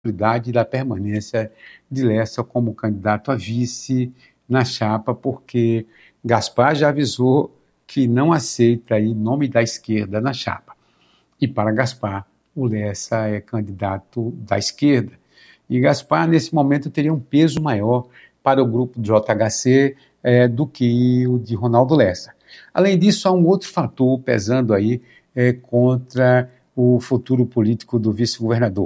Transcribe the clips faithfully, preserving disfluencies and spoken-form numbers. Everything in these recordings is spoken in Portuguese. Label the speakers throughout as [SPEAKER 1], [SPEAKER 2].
[SPEAKER 1] da permanência de Lessa como candidato a vice na chapa, porque Gaspar já avisou que não aceita aí nome da esquerda na chapa. E para Gaspar, o Lessa é candidato da esquerda. E Gaspar, nesse momento, teria um peso maior para o grupo do J H C é, do que o de Ronaldo Lessa. Além disso, há um outro fator pesando aí é, contra o futuro político do vice-governador.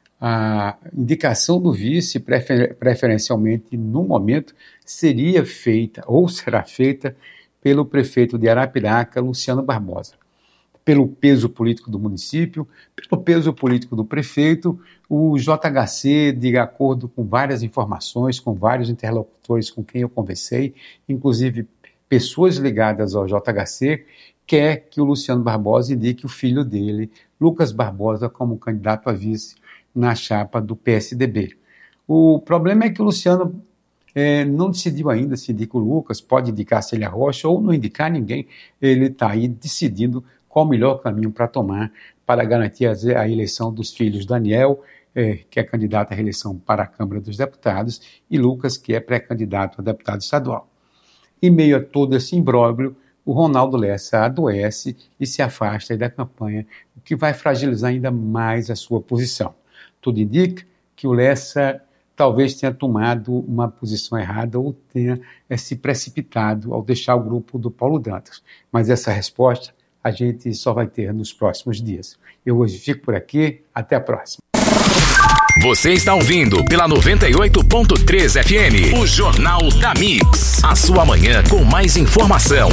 [SPEAKER 1] A indicação do vice, prefer- preferencialmente no momento, seria feita ou será feita pelo prefeito de Arapiraca, Luciano Barbosa. Pelo peso político do município, pelo peso político do prefeito, o J H C, de acordo com várias informações, com vários interlocutores com quem eu conversei, inclusive pessoas ligadas ao J H C, quer que o Luciano Barbosa indique o filho dele, Lucas Barbosa, como candidato a vice na chapa do P S D B. O problema é que o Luciano é, não decidiu ainda se indica o Lucas, pode indicar Célia Rocha ou não indicar ninguém. Ele está aí decidindo qual o melhor caminho para tomar para garantir a, a eleição dos filhos Daniel, é, que é candidato à reeleição para a Câmara dos Deputados, e Lucas, que é pré-candidato a deputado estadual. Em meio a todo esse imbróglio, o Ronaldo Lessa adoece e se afasta da campanha, o que vai fragilizar ainda mais a sua posição. Tudo indica que o Lessa talvez tenha tomado uma posição errada ou tenha é, se precipitado ao deixar o grupo do Paulo Dantas. Mas essa resposta a gente só vai ter nos próximos dias. Eu hoje fico por aqui, até a próxima.
[SPEAKER 2] Você está ouvindo pela noventa e oito ponto três F M, o Jornal da Mix. A sua manhã com mais informação.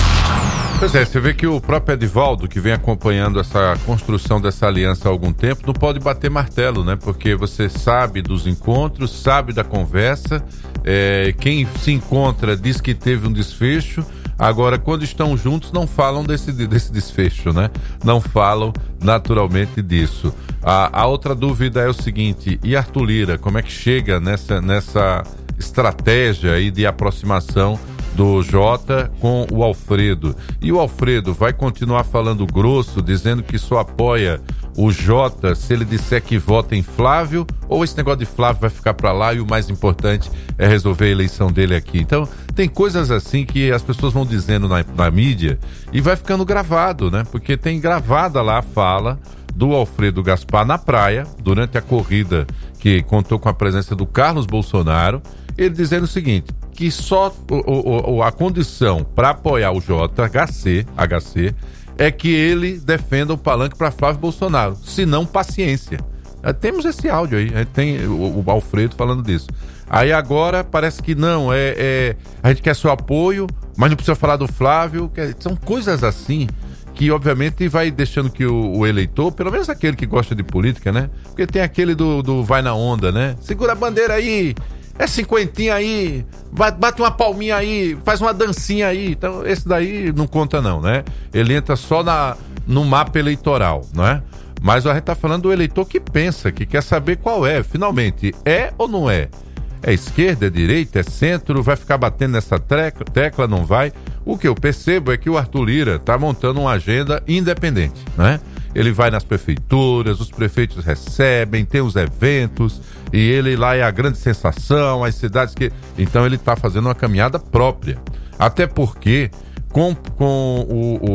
[SPEAKER 3] Pois é, você vê que o próprio Edivaldo, que vem acompanhando essa construção dessa aliança há algum tempo, não pode bater martelo, né? Porque você sabe dos encontros, sabe da conversa, é, quem se encontra diz que teve um desfecho, agora quando estão juntos não falam desse, desse desfecho, né? Não falam naturalmente disso. A, a outra dúvida é o seguinte, e Arthur Lira, como é que chega nessa, nessa estratégia aí de aproximação do Jota com o Alfredo? E o Alfredo vai continuar falando grosso, dizendo que só apoia o Jota se ele disser que vota em Flávio, ou esse negócio de Flávio vai ficar pra lá e o mais importante é resolver a eleição dele aqui? Então, tem coisas assim que as pessoas vão dizendo na, na mídia e vai ficando gravado, né? Porque tem gravada lá a fala do Alfredo Gaspar na praia, durante a corrida que contou com a presença do Carlos Bolsonaro, ele dizendo o seguinte, que só o, o, a condição para apoiar o J H C, H C é que ele defenda o palanque para Flávio Bolsonaro, se não paciência. É, temos esse áudio aí, é, tem o, o Alfredo falando disso. Aí agora parece que não, é, é, a gente quer seu apoio, mas não precisa falar do Flávio, que, são coisas assim que obviamente vai deixando que o, o eleitor, pelo menos aquele que gosta de política, né? Porque tem aquele do, do vai na onda, né? Segura a bandeira aí, é cinquentinha aí, bate uma palminha aí, faz uma dancinha aí. Então esse daí não conta não, né? Ele entra só na, no mapa eleitoral, não é? Mas a gente tá falando do eleitor que pensa, que quer saber qual é, finalmente, é ou não é? É esquerda, é direita, é centro, vai ficar batendo nessa tecla, tecla, não vai? O que eu percebo é que o Arthur Lira tá montando uma agenda independente, né? Ele vai nas prefeituras, os prefeitos recebem, tem os eventos, e ele lá é a grande sensação, as cidades que... Então ele tá fazendo uma caminhada própria. Até porque, com, com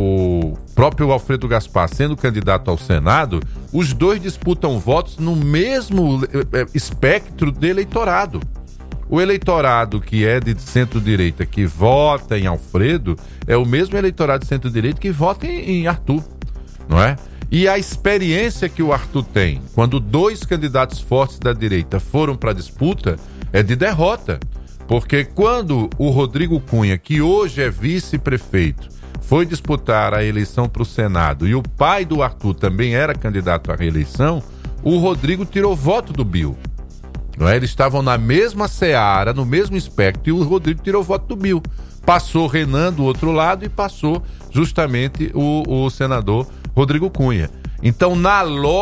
[SPEAKER 3] o, o próprio Alfredo Gaspar sendo candidato ao Senado, os dois disputam votos no mesmo espectro de eleitorado. O eleitorado que é de centro-direita, que vota em Alfredo, é o mesmo eleitorado de centro-direita que vota em, em Arthur, não é? E a experiência que o Arthur tem, quando dois candidatos fortes da direita foram para a disputa, é de derrota. Porque quando o Rodrigo Cunha, que hoje é vice-prefeito, foi disputar a eleição para o Senado, e o pai do Arthur também era candidato à reeleição, o Rodrigo tirou voto do Bill. Não é? Eles estavam na mesma seara, no mesmo espectro, e o Rodrigo tirou voto do Bill. Passou Renan do outro lado e passou justamente o, o senador Rodrigo Cunha. Então, na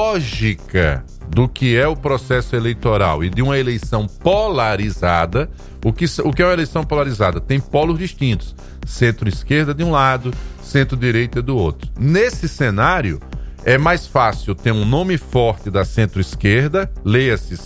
[SPEAKER 3] lógica do que é o processo eleitoral e de uma eleição polarizada, o que, o que é uma eleição polarizada? Tem polos distintos, centro-esquerda de um lado, centro-direita do outro. Nesse cenário, É mais fácil ter um nome forte da centro-esquerda, leia-se